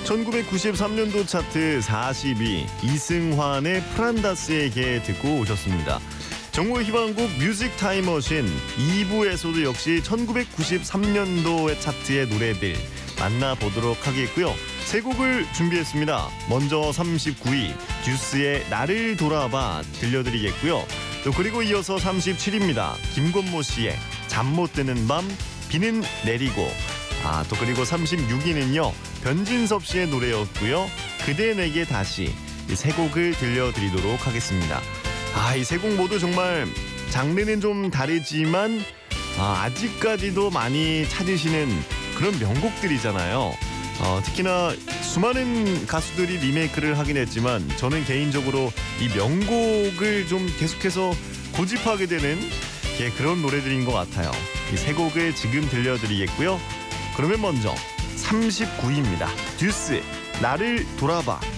1993년도 차트 40위 이승환의 프란다스에게 듣고 오셨습니다. 정모의 희망곡 뮤직 타임머신 2부에서도 역시 1993년도의 차트의 노래들 만나보도록 하겠고요. 세 곡을 준비했습니다. 먼저 39위 듀스의 나를 돌아봐 들려드리겠고요. 또 그리고 이어서 37위입니다. 김건모 씨의 잠 못 드는 밤 비는 내리고, 또 그리고 36위는요 변진섭 씨의 노래였고요. 그대 내게 다시, 이 세 곡을 들려드리도록 하겠습니다. 이 세 곡 모두 정말 장르는 좀 다르지만 아직까지도 많이 찾으시는 그런 명곡들이잖아요. 특히나 수많은 가수들이 리메이크를 하긴 했지만 저는 개인적으로 이 명곡을 좀 계속해서 고집하게 되는 그런 노래들인 것 같아요. 이 세 곡을 지금 들려드리겠고요. 그러면 먼저 39위입니다. 듀스 나를 돌아봐.